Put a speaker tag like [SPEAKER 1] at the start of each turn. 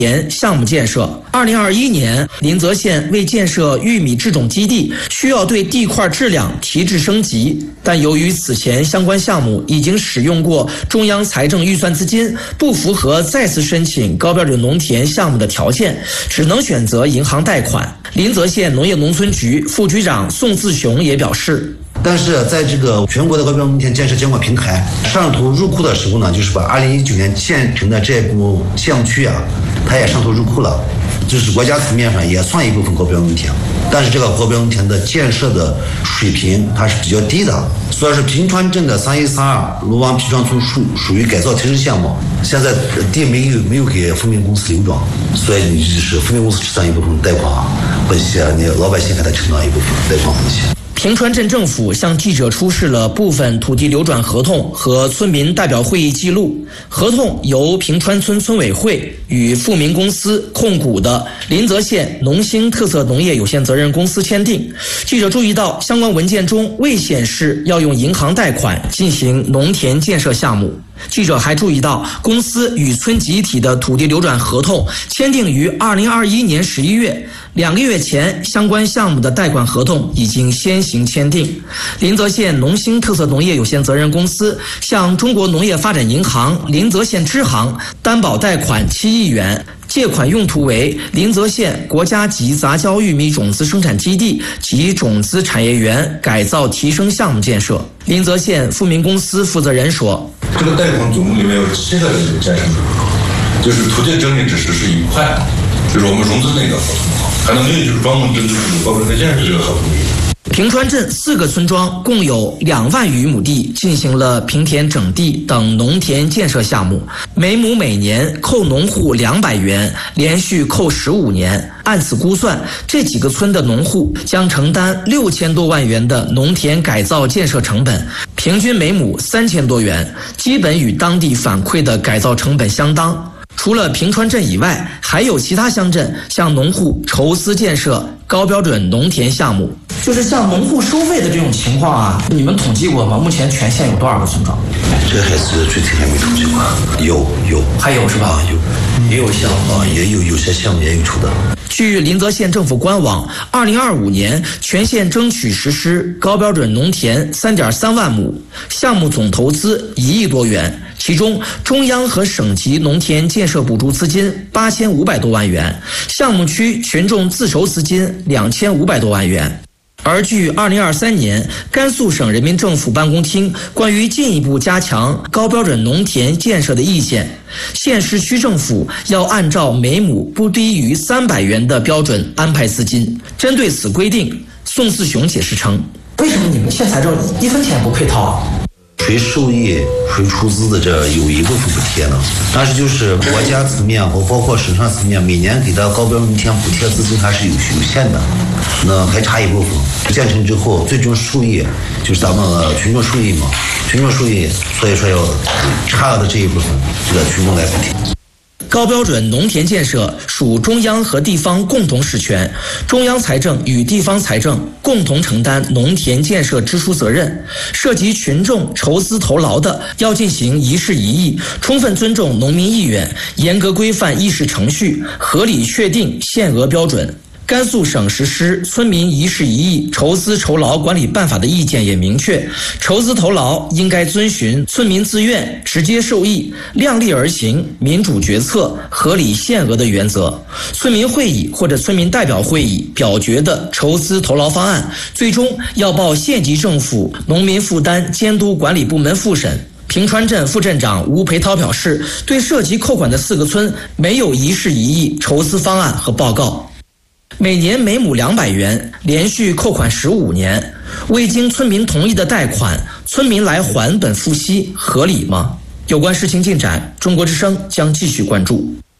[SPEAKER 1] 项目建设。2021年，临泽县为建设玉米制种基地，需要对地块质量提质升级，但由于此前相关项目已经使用过中央财政预算资金，不符合再次申请高标准农田项目的条件，只能选择银行贷款。临泽县农业农村局副局长宋自雄也表示，
[SPEAKER 2] 但是在这个全国的高标准农田建设监管平台上图入库的时候呢，就是把2019年建成的这部项目区它也上图入库了，就是国家层面上也算一部分高标准农田，但是这个高标准农田的建设的水平它是比较低的，所以说平川镇的3132卢湾皮庄村属于改造提升项目，现在地没有给富民公司流转，所以你就是富民公司承担一部分贷款本息，你老百姓还得承担一部分贷款本息。
[SPEAKER 1] 平川镇政府向记者出示了部分土地流转合同和村民代表会议记录。合同由平川村村委会与富民公司控股的临泽县农兴特色农业有限责任公司签订。记者注意到，相关文件中未显示要用银行贷款进行农田建设项目。记者还注意到，公司与村集体的土地流转合同签订于2021年11月，2个月前相关项目的贷款合同已经先行签订。临泽县农兴特色农业有限责任公司向中国农业发展银行临泽县支行担保贷款7亿元，借款用途为临泽县国家级杂交玉米种子生产基地及种子产业园改造提升项目建设。临泽县富民公司负责人说，
[SPEAKER 3] 这个贷款总共里面有7个人建设合同，就是土地整理只实施1块，就是我们融资那个合同，还能没有就是专门针对高标准建设这个合同。
[SPEAKER 1] 平川镇4个村庄共有2万余亩地进行了平田整地等农田建设项目，每亩每年扣农户200元，连续扣15年。按此估算，这几个村的农户将承担6000多万元的农田改造建设成本，平均每亩3000多元，基本与当地反馈的改造成本相当。除了平川镇以外，还有其他乡镇向农户筹资建设高标准农田项目。就是像农户收费的这种情况你们统计过吗？目前全县有多少个村庄？
[SPEAKER 2] 这还是具体还没统计过。有，
[SPEAKER 1] 还有是吧？
[SPEAKER 2] 也有项目也有些项目也有出的。
[SPEAKER 1] 据临泽县政府官网，2025年全县争取实施高标准农田3.3万亩，项目总投资1亿多元，其中中央和省级农田建设补助资金8500多万元，项目区群众自筹资金2500多万元。而据2023年甘肃省人民政府办公厅关于进一步加强高标准农田建设的意见，县市区政府要按照每亩不低于300元的标准安排资金。针对此规定，宋自雄解释称，为什么你们县财政1分钱不配套
[SPEAKER 2] 谁受益谁出资的这有一部分补贴呢？但是就是国家层面和包括省上层面每年给的高标准农田补贴资金还是有限的，那还差一部分。建成之后最终受益就是咱们群众受益嘛，群众受益，所以说要差额的这一部分就在群众来补贴。
[SPEAKER 1] 高标准农田建设属中央和地方共同实权，中央财政与地方财政共同承担农田建设支出责任。涉及群众筹资投劳的，要进行一事一议，充分尊重农民意愿，严格规范议事程序，合理确定限额标准。甘肃省实施村民一事一议筹资筹劳管理办法的意见也明确，筹资投劳应该遵循村民自愿、直接受益、量力而行、民主决策、合理限额的原则。村民会议或者村民代表会议表决的筹资投劳方案，最终要报县级政府农民负担监督管理部门复审。平川镇副镇长吴培涛表示，对涉及扣款的4个村没有一事一议筹资方案和报告。每年每亩200元，连续扣款15年，未经村民同意的贷款，村民来还本付息，合理吗？有关事情进展，中国之声将继续关注。